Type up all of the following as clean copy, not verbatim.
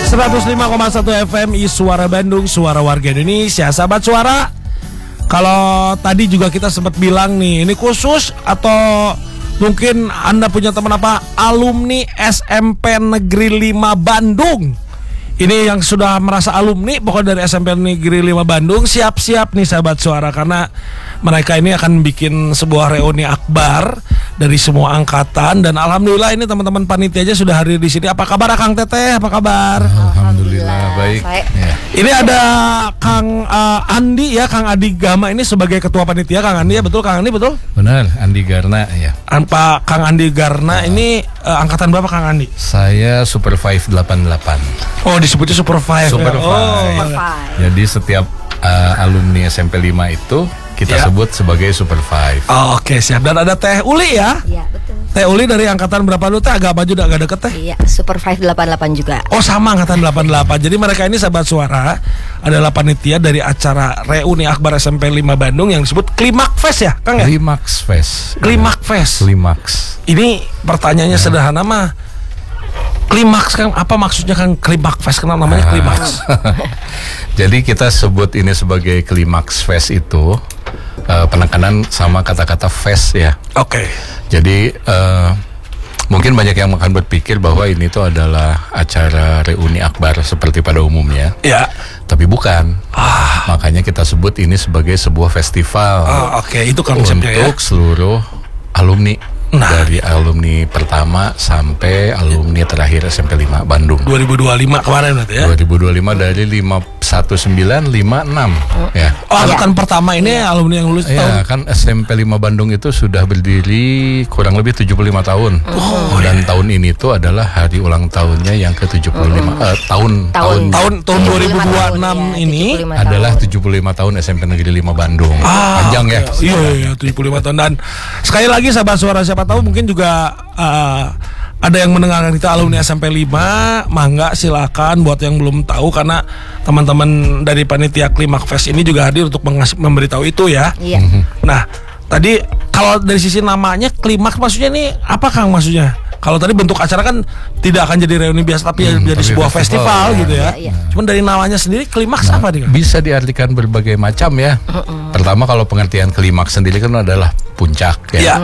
105,1 FM Suara Bandung, suara warga Indonesia. Sahabat suara, kalau tadi juga kita sempat bilang nih, ini khusus atau mungkin Anda punya teman apa alumni SMP Negeri 5 Bandung. Ini yang sudah merasa alumni pokoknya dari SMP Negeri 5 Bandung, siap-siap nih sahabat suara, karena mereka ini akan bikin sebuah reuni akbar dari semua angkatan. Dan alhamdulillah ini teman-teman panitia aja sudah hadir di sini. Apa kabar Kang Teteh? Apa kabar? Alhamdulillah baik. Ya. Ini ada Kang Andi ya, Kang Adi Gama ini sebagai ketua panitia. Kang Andi ya, betul Kang Andi betul? Benar, Andi Garna ya. Pak Kang Andi Garna ini angkatan berapa Kang Andi? Saya Super 5 88. Oh, disebutnya Super 5. Super 5. Oh. Jadi setiap alumni SMP 5 itu kita sebut sebagai Super 5. Oh, oke, siap. Dan ada Teh Uli ya? Iya, betul. Teh Uli dari angkatan berapa dulu Teh? Agak maju, agak deket Teh? Iya, Super 5 88 juga. Oh, sama angkatan 88. Jadi mereka ini sahabat suara adalah panitia dari acara reuni akbar SMP 5 Bandung yang disebut Klimak Fest ya, Kang ya? Klimax Fest. Klimak Fest. Klimax. Ini pertanyaannya sederhana mah. Klimaks Kang, apa maksudnya Kang Klimak Fest? Kenapa namanya Klimaks? Jadi kita sebut ini sebagai Klimax Fest itu penekanan sama kata-kata fest ya. Oke. Jadi mungkin banyak yang akan berpikir bahwa ini tuh adalah acara reuni akbar seperti pada umumnya. Ya. Tapi bukan. Makanya kita sebut ini sebagai sebuah festival. Oke, itu konsepnya ya. Untuk seluruh alumni. Dari alumni pertama sampai alumni terakhir SMP 5 Bandung. 2025 kemarin berarti ya. 2025 dari 1956 ya. Oh, angkatan pertama ini alumni yang lulus ya, kan SMP 5 Bandung itu sudah berdiri kurang lebih 75 tahun. Dan tahun ini tuh adalah hari ulang tahunnya yang ke-75 tahun 2026 ini adalah 75 tahun SMP Negeri 5 Bandung. Panjang ya. Iya, 75 tahun. Dan sekali lagi sahabat suara, siapa tahu mungkin juga ada yang mendengarkan kita alumni SMP 5, mangga silakan buat yang belum tahu, karena teman-teman dari panitia Klimak Fest ini juga hadir untuk memberitahu itu ya. Iya. Nah, tadi kalau dari sisi namanya Klimak maksudnya nih apa Kang maksudnya? Kalau tadi bentuk acara kan tidak akan jadi reuni biasa tapi jadi sebuah festival gitu ya. Cuman dari namanya sendiri Klimaks apa nih? Bisa diartikan berbagai macam ya. Pertama kalau pengertian klimaks sendiri kan adalah puncak ya.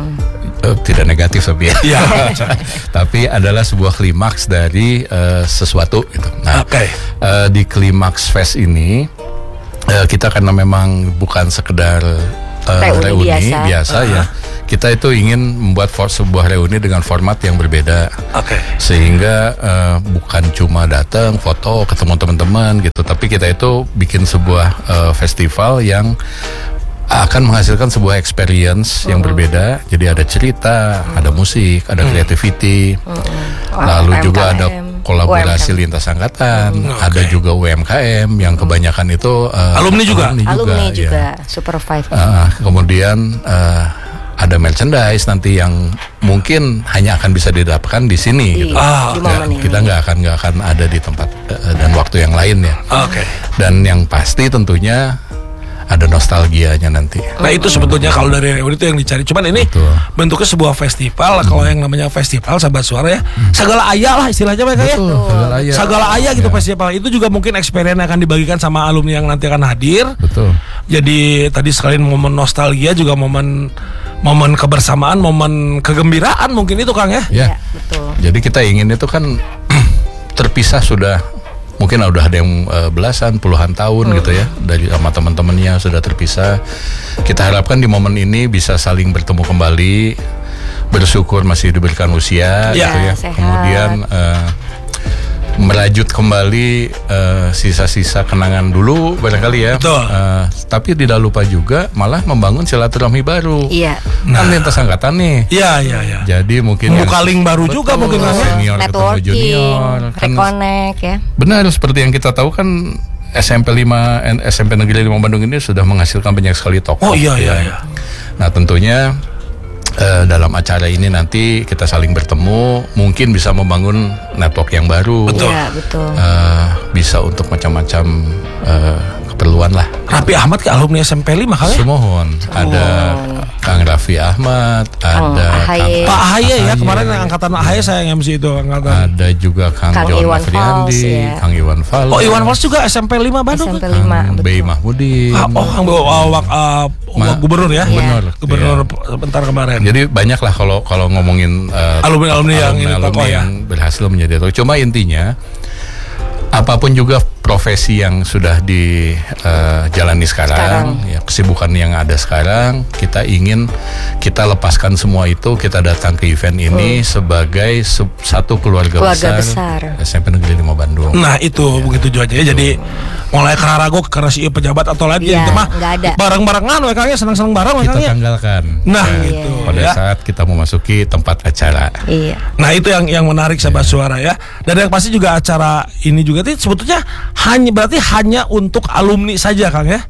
Tidak negatif tapi ya. Tapi adalah sebuah klimaks dari sesuatu gitu. Nah, di Klimax Fest ini kita karena memang bukan sekedar reuni biasa ya. Kita itu ingin membuat sebuah reuni dengan format yang berbeda. Sehingga bukan cuma datang foto ketemu teman-teman gitu, tapi kita itu bikin sebuah festival yang akan menghasilkan sebuah experience yang berbeda. Jadi ada cerita, ada musik, ada creativity, lalu juga ada kolaborasi lintas angkatan, ada juga UMKM yang kebanyakan itu alumni juga ya. Super 5. Kemudian ada merchandise nanti yang mungkin hanya akan bisa didapatkan di sini gitu. Kita nggak akan ada di tempat dan waktu yang lain ya. Dan yang pasti tentunya ada nostalgianya nanti. Nah itu sebetulnya kalau dari reuni itu yang dicari. Cuman ini bentuknya sebuah festival. Kalau yang namanya festival sahabat suara ya, segala ayah lah istilahnya mereka ya. Segala ayah gitu festival. Itu juga mungkin experience yang akan dibagikan sama alumni yang nanti akan hadir. Jadi tadi sekalian momen nostalgia juga momen kebersamaan, momen kegembiraan mungkin itu Kang ya. Betul. Jadi kita ingin itu kan terpisah sudah mungkin udah ada yang belasan puluhan tahun gitu ya, dari sama teman-temannya sudah terpisah. Kita harapkan di momen ini bisa saling bertemu kembali, bersyukur masih diberikan usia gitu ya. Kemudian merajut kembali sisa-sisa kenangan dulu barangkali ya. Tapi tidak lupa juga malah membangun silaturahmi baru. Kan lintas angkatan nih. Jadi mungkin membuka link baru juga mungkin senior ketemu junior, reconnect ya. Benar, seperti yang kita tahu kan SMP Negeri 5 Bandung ini sudah menghasilkan banyak sekali tokoh. Nah tentunya dalam acara ini nanti kita saling bertemu, mungkin bisa membangun network yang baru. Betul. Bisa untuk macam-macam keperluan lah. Raffi Ahmad ke alumni SMP 5 Kang ya? Semohon. Ada Kang Raffi Ahmad, ada Ahaye. Pak Ahaye ya, kemarin yang angkatan Ahaye saya yang MC itu angkatan. ada juga Kang John Iwan Afriandi, Fals, ya. Kang Iwan Fals. Oh, Iwan Fals juga SMP 5 Bandung. SMP kan? 5 Bey Mahmudin. Kang gubernur ya? Gubernur, Gubernur bentar kemarin. Jadi banyak lah kalau ngomongin Alumni yang ini tokoh ya. yang berhasil menjadi tokoh. Cuma intinya apapun juga profesi yang sudah dijalani sekarang, ya kesibukan yang ada sekarang, kita lepaskan semua itu, kita datang ke event ini sebagai satu keluarga besar SMP Negeri 5 Bandung. Nah itu begitu juga ya. Jadi mulai kararago karena si pejabat atau lain Ya, itu mah nggak ada. bareng-barengan we Kang ya, senang-senang bareng we Kita Kang ya. tanggalkan. Nah Ya, itu pada ya. saat kita memasuki tempat acara. Iya. Nah itu yang menarik sahabat suara ya. Dan yang pasti juga acara ini juga itu sebetulnya hanya untuk alumni saja Kang ya.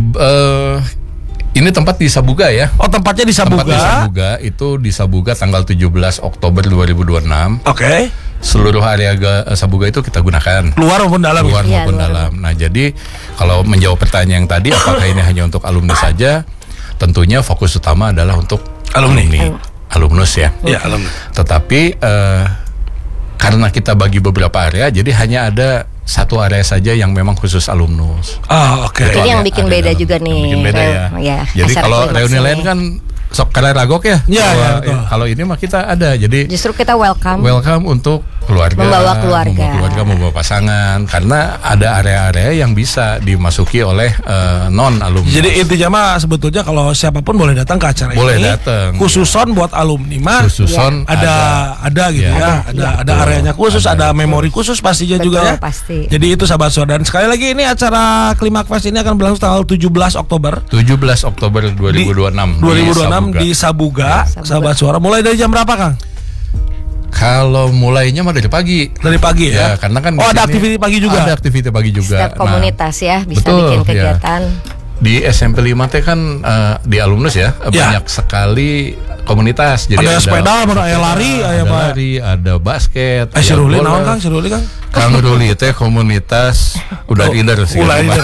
Ini tempat di Sabuga ya. Oh tempatnya di Sabuga. Tempat di Sabuga itu di Sabuga tanggal 17 Oktober 2026. Oke. Seluruh area Sabuga itu kita gunakan. Luar maupun dalam. Luar Iya, maupun luar. dalam. Nah jadi kalau menjawab pertanyaan yang tadi, apakah ini hanya untuk alumni saja? Tentunya fokus utama adalah untuk alumnus ya. Iya alumni. Tetapi karena kita bagi beberapa area, jadi hanya ada satu area saja yang memang khusus alumnus. Oh oke. Itu Ini yang ada- bikin ada beda dalam- juga nih. yang bikin beda ya. Ya, Jadi acara kalau klimaks reuni ini. lain kan sok karagok ya. Iya, Kalau- iya, betul. kalau ini mah kita ada. Jadi Justru kita welcome. untuk keluarga, Membawa keluarga. membawa pasangan, karena ada area-area yang bisa dimasuki oleh non alumni. Jadi intinya mah sebetulnya kalau siapapun boleh datang ke acara Boleh ini. datang. Khususon buat alumni mah. khususon Ada gitu Ya. ya. Ada areanya khusus, ada memori khusus pastinya Betul, juga ya. pasti. Jadi itu sahabat saudara. Dan sekali lagi ini acara Klimaks Fest ini akan berlangsung tanggal 17 Oktober 17 Oktober 2026 di Sabuga. Sahabat suara. Mulai dari jam berapa Kang? Kalau mulainya mah dari pagi. Dari pagi ya. Karena kan Oh di ada sini aktiviti pagi juga. Ada aktiviti pagi juga. Setiap komunitas ya bisa betul, bikin ya. kegiatan. Di SMP 5 teh kan di alumnus ya, banyak sekali komunitas. Jadi Ada sepeda, ada lari, ada lari, ada basket. Si ada Ruli bola. naon Kang? Si Ruli Kang? Kang Ruli teh komunitas udah leader sih. Udah leader.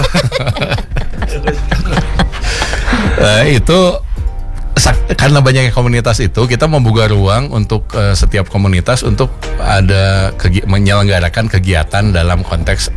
Itu karena banyaknya komunitas itu, kita membuka ruang untuk setiap komunitas untuk ada menyelenggarakan kegiatan dalam konteks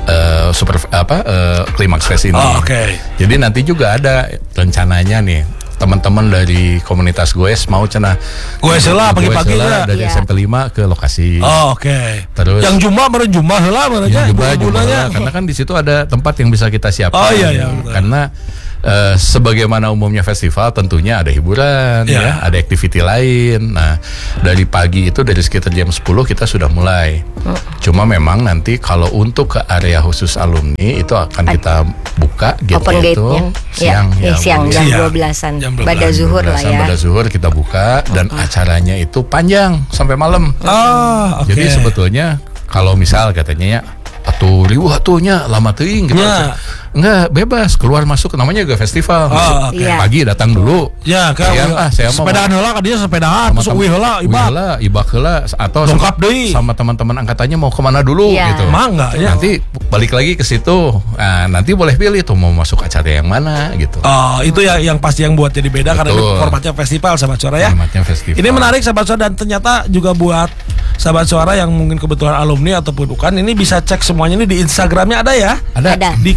Klimaks Fest ini. Oh, oke. Jadi nanti juga ada rencananya nih, teman-teman dari komunitas Goes mau cenah. Pagi-pagi Goes ya. dari Iya. SMP 5 ke lokasi. Oh, oke. Terus yang Jumlah heula Ya, mereka jumlahnya, karena kan di situ ada tempat yang bisa kita siapkan. Oh, iya, betul. Karena sebagaimana umumnya festival tentunya ada hiburan, Ya. ya, ada aktiviti lain. Nah, dari pagi itu dari sekitar jam 10 kita sudah mulai. Cuma memang nanti kalau untuk ke area khusus alumni itu akan kita buka Open gate itu gate-nya. Siang jam Siang. 12-an. Jam 12-an. Pada zuhur lah ya. Pada zuhur kita buka dan acaranya itu panjang sampai malam. Oh, oke. Jadi sebetulnya kalau misal katanya atuh riuh atuhnya lama teuing gitu. Ya. Enggak, bebas keluar masuk, namanya juga festival. Oh, oke. Iya. Pagi datang dulu. Ya, kan. Saya mau sepedaan heula ka dia sepedaan, terus uwi heula ibak heula atau Dongkap deui. sama teman-teman angkatannya mau kemana dulu Iya. gitu. Mah enggak ya. Nanti balik lagi ke situ. Nah, nanti boleh pilih tuh mau masuk acara yang mana gitu. Oh, itu yang pasti yang buat jadi beda karena ini Betul. formatnya festival sahabat suara ya. Formatnya festival. Ini menarik sahabat suara dan ternyata juga buat sahabat suara yang mungkin kebetulan alumni ataupun bukan, ini bisa cek semuanya ini di Instagramnya ada ya. Ada. Di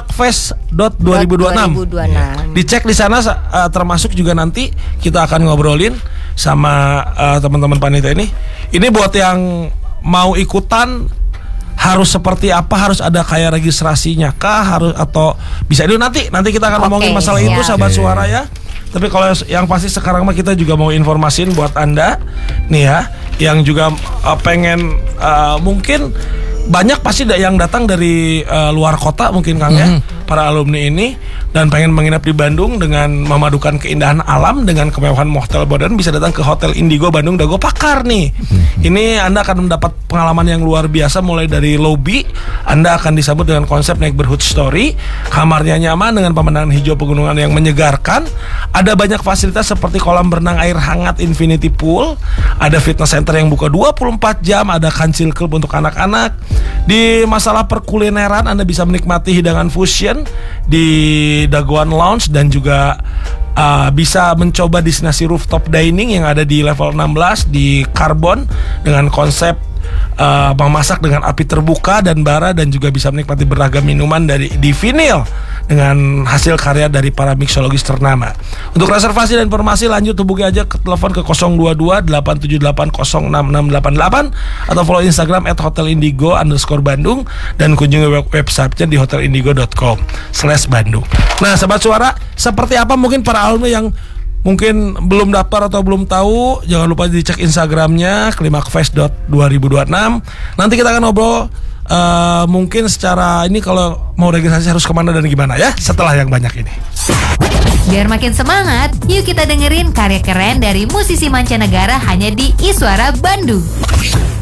klimaksfest.2026. 2026. Dicek di sana termasuk juga nanti kita akan ngobrolin sama teman-teman panitia ini. Ini buat yang mau ikutan harus seperti apa, harus ada kayak registrasinya kah, harus atau bisa itu nanti kita akan ngomongin masalah itu siap. sahabat suara ya. Tapi kalau yang pasti sekarang mah kita juga mau informasin buat Anda nih ya, yang juga pengen mungkin banyak pasti yang datang dari luar kota mungkin Kang ya, para alumni ini, dan pengen menginap di Bandung dengan memadukan keindahan alam dengan kemewahan motel modern, bisa datang ke Hotel Indigo Bandung Dago Pakar nih. Ini Anda akan mendapat pengalaman yang luar biasa, mulai dari lobby Anda akan disambut dengan konsep neighborhood story, kamarnya nyaman dengan pemandangan hijau pegunungan yang menyegarkan, ada banyak fasilitas seperti kolam berenang air hangat infinity pool, ada fitness center yang buka 24 jam, ada kancil club untuk anak-anak. Di masalah perkulineran Anda bisa menikmati hidangan fusion restoran di Dagoan Lounge dan juga bisa mencoba destinasi rooftop dining yang ada di level 16 di Carbon dengan konsep memasak dengan api terbuka dan bara, dan juga bisa menikmati beragam minuman di vinil dengan hasil karya dari para mixologis ternama. Untuk reservasi dan informasi lanjut hubungi aja ke telepon ke 022 878 06688 atau follow Instagram @hotelindigo_Bandung dan kunjungi websitenya di hotelindigo.com/Bandung. Nah, Sahabat Suara, seperti apa mungkin para alumni yang mungkin belum daftar atau belum tahu, jangan lupa dicek Instagramnya klimakfest.2026. Nanti kita akan ngobrol mungkin secara ini kalau mau registrasi harus kemana dan gimana ya setelah yang banyak ini. Biar makin semangat, yuk kita dengerin karya keren dari musisi mancanegara hanya di Iswara Bandung.